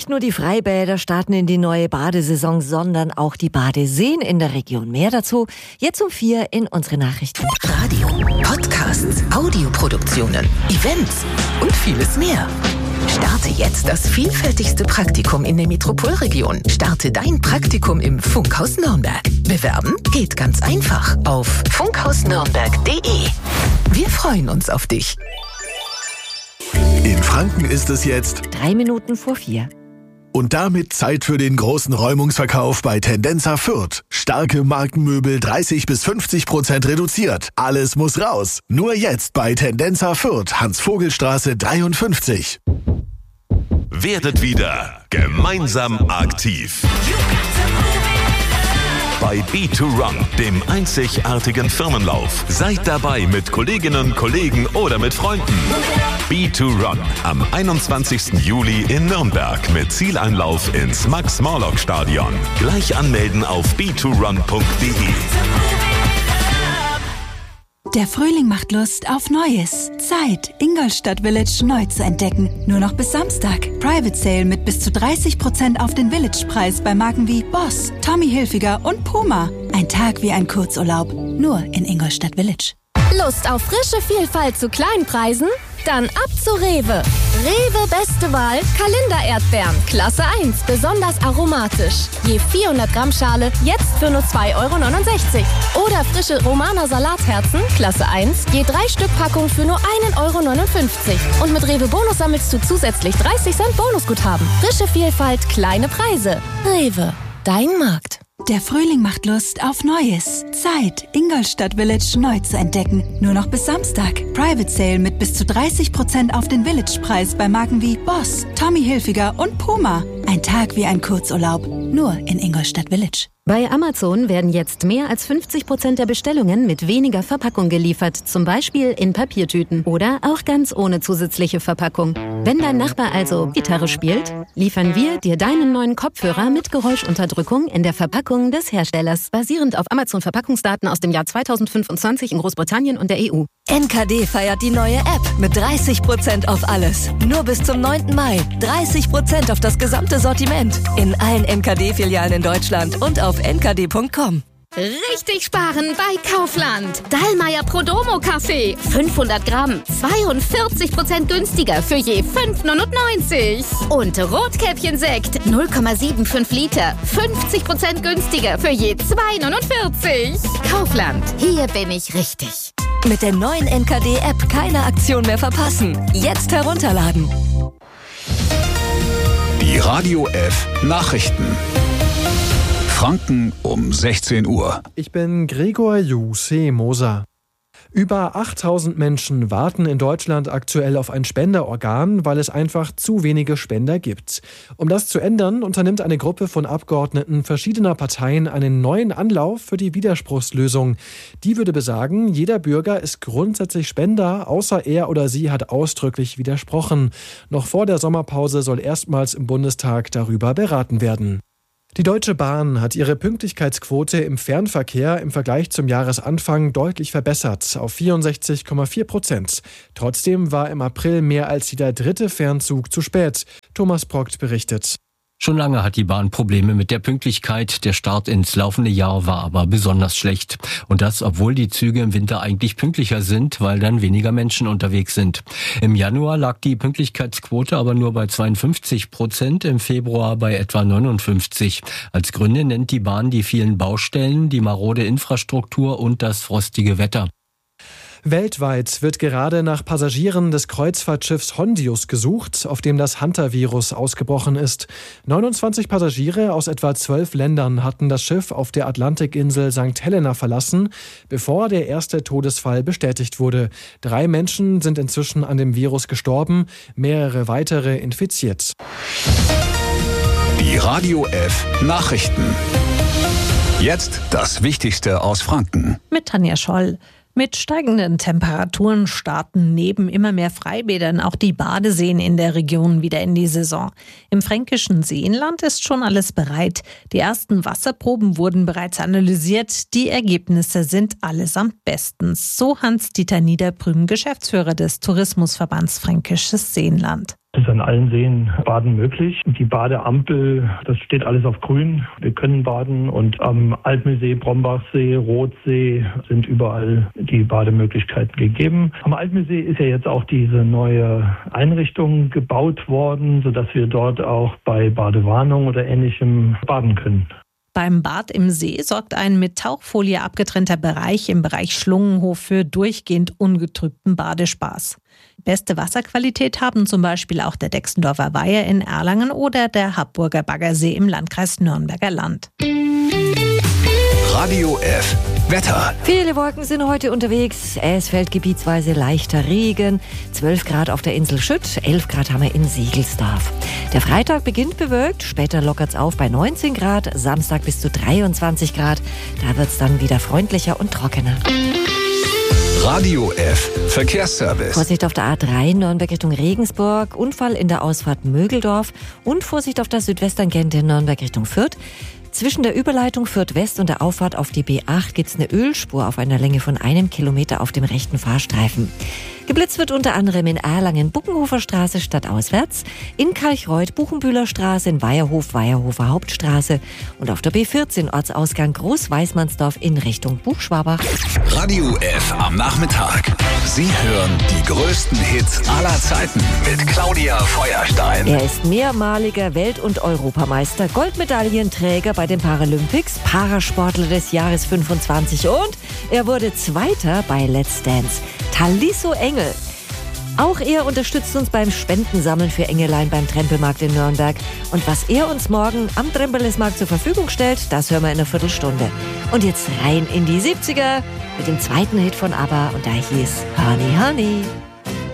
Nicht nur die Freibäder starten in die neue Badesaison, sondern auch die Badeseen in der Region. Mehr dazu jetzt um 4 in unsere Nachrichten. Radio, Podcasts, Audioproduktionen, Events und vieles mehr. Starte jetzt das vielfältigste Praktikum in der Metropolregion. Starte dein Praktikum im Funkhaus Nürnberg. Bewerben geht ganz einfach auf funkhausnürnberg.de. Wir freuen uns auf dich. In Franken ist es jetzt 3 Minuten vor 4. Und damit Zeit für den großen Räumungsverkauf bei Tendenza Fürth. Starke Markenmöbel 30-50% reduziert. Alles muss raus. Nur jetzt bei Tendenza Fürth, Hans-Vogel-Straße 53. Werdet wieder gemeinsam aktiv. Bei B2Run, dem einzigartigen Firmenlauf. Seid dabei mit Kolleginnen, Kollegen oder mit Freunden. B2Run am 21. Juli in Nürnberg mit Zieleinlauf ins Max-Morlock-Stadion. Gleich anmelden auf b2run.de. Der Frühling macht Lust auf Neues. Zeit, Ingolstadt Village neu zu entdecken. Nur noch bis Samstag. Private Sale mit bis zu 30% auf den Village-Preis bei Marken wie Boss, Tommy Hilfiger und Puma. Ein Tag wie ein Kurzurlaub. Nur in Ingolstadt Village. Lust auf frische Vielfalt zu kleinen Preisen? Dann ab zu Rewe. Rewe beste Wahl, Kalender-Erdbeeren, Klasse 1, besonders aromatisch. Je 400 Gramm Schale, jetzt für nur 2,69 €. Oder frische Romaner Salatherzen, Klasse 1, je 3 Stück Packung für nur 1,59 €. Und mit Rewe Bonus sammelst du zusätzlich 30 Cent Bonusguthaben. Frische Vielfalt, kleine Preise. Rewe, dein Markt. Der Frühling macht Lust auf Neues. Zeit, Ingolstadt Village neu zu entdecken. Nur noch bis Samstag. Private Sale mit bis zu 30% auf den Village-Preis bei Marken wie Boss, Tommy Hilfiger und Puma. Ein Tag wie ein Kurzurlaub. Nur in Ingolstadt Village. Bei Amazon werden jetzt mehr als 50% der Bestellungen mit weniger Verpackung geliefert, zum Beispiel in Papiertüten oder auch ganz ohne zusätzliche Verpackung. Wenn dein Nachbar also Gitarre spielt, liefern wir dir deinen neuen Kopfhörer mit Geräuschunterdrückung in der Verpackung des Herstellers, basierend auf Amazon-Verpackungsdaten aus dem Jahr 2025 in Großbritannien und der EU. NKD feiert die neue App mit 30% auf alles. Nur bis zum 9. Mai. 30% auf das gesamte Sortiment. In allen NKD-Filialen in Deutschland und auf nkd.com. Richtig sparen bei Kaufland. Dallmayr Prodomo Kaffee. 500 Gramm. 42% günstiger für je 5,99 €. Und Rotkäppchensekt. 0,75 Liter. 50% günstiger für je 2,49 €. Kaufland. Hier bin ich richtig. Mit der neuen NKD-App keine Aktion mehr verpassen. Jetzt herunterladen. Die Radio F Nachrichten. Franken um 16 Uhr. Ich bin Gregor Moser. Über 8000 Menschen warten in Deutschland aktuell auf ein Spenderorgan, weil es einfach zu wenige Spender gibt. Um das zu ändern, unternimmt eine Gruppe von Abgeordneten verschiedener Parteien einen neuen Anlauf für die Widerspruchslösung. Die würde besagen, jeder Bürger ist grundsätzlich Spender, außer er oder sie hat ausdrücklich widersprochen. Noch vor der Sommerpause soll erstmals im Bundestag darüber beraten werden. Die Deutsche Bahn hat ihre Pünktlichkeitsquote im Fernverkehr im Vergleich zum Jahresanfang deutlich verbessert, auf 64,4%. Trotzdem war im April mehr als jeder 3. Fernzug zu spät. Thomas Brockt berichtet. Schon lange hat die Bahn Probleme mit der Pünktlichkeit. Der Start ins laufende Jahr war aber besonders schlecht. Und das, obwohl die Züge im Winter eigentlich pünktlicher sind, weil dann weniger Menschen unterwegs sind. Im Januar lag die Pünktlichkeitsquote aber nur bei 52%, im Februar bei etwa 59%. Als Gründe nennt die Bahn die vielen Baustellen, die marode Infrastruktur und das frostige Wetter. Weltweit wird gerade nach Passagieren des Kreuzfahrtschiffs Hondius gesucht, auf dem das Hantavirus ausgebrochen ist. 29 Passagiere aus etwa 12 Ländern hatten das Schiff auf der Atlantikinsel St. Helena verlassen, bevor der erste Todesfall bestätigt wurde. 3 Menschen sind inzwischen an dem Virus gestorben, mehrere weitere infiziert. Die Radio F Nachrichten. Jetzt das Wichtigste aus Franken. Mit Tanja Scholl. Mit steigenden Temperaturen starten neben immer mehr Freibädern auch die Badeseen in der Region wieder in die Saison. Im fränkischen Seenland ist schon alles bereit. Die ersten Wasserproben wurden bereits analysiert. Die Ergebnisse sind allesamt bestens. So Hans-Dieter Niederbrüm, Geschäftsführer des Tourismusverbands Fränkisches Seenland. Es ist an allen Seen Baden möglich. Die Badeampel, das steht alles auf grün. Wir können baden und am Altmühlsee, Brombachsee, Rothsee sind überall die Bademöglichkeiten gegeben. Am Altmühlsee ist ja jetzt auch diese neue Einrichtung gebaut worden, sodass wir dort auch bei Badewarnung oder Ähnlichem baden können. Beim Bad im See sorgt ein mit Tauchfolie abgetrennter Bereich im Bereich Schlungenhof für durchgehend ungetrübten Badespaß. Beste Wasserqualität haben zum Beispiel auch der Dexendorfer Weiher in Erlangen oder der Happburger Baggersee im Landkreis Nürnberger Land. Radio F. Wetter. Viele Wolken sind heute unterwegs. Es fällt gebietsweise leichter Regen. 12 Grad auf der Insel Schütt, 11 Grad haben wir in Siegelsdorf. Der Freitag beginnt bewölkt, später lockert's auf bei 19 Grad, Samstag bis zu 23 Grad. Da wird's dann wieder freundlicher und trockener. Radio F. Verkehrsservice. Vorsicht auf der A3 Nürnberg Richtung Regensburg, Unfall in der Ausfahrt Mögeldorf und Vorsicht auf der Südwesttangente Nürnberg Richtung Fürth. Zwischen der Überleitung Fürth West und der Auffahrt auf die B8 gibt's eine Ölspur auf einer Länge von 1 Kilometer auf dem rechten Fahrstreifen. Geblitzt wird unter anderem in Erlangen Buckenhofer Straße stadtauswärts, in Kalchreuth Buchenbühler Straße, in Weierhof Weierhofer Hauptstraße und auf der B14 Ortsausgang Großweißmannsdorf in Richtung Buchschwabach. Radio F am Nachmittag. Sie hören die größten Hits aller Zeiten mit Claudia Feuerstein. Er ist mehrmaliger Welt- und Europameister, Goldmedaillenträger bei den Paralympics, Parasportler des Jahres 25 und er wurde Zweiter bei Let's Dance. Talisso Engel. Auch er unterstützt uns beim Spendensammeln für Engelein beim Trempelmarkt in Nürnberg. Und was er uns morgen am Trempelmarkt zur Verfügung stellt, das hören wir in einer Viertelstunde. Und jetzt rein in die 70er mit dem zweiten Hit von ABBA und da hieß Honey Honey.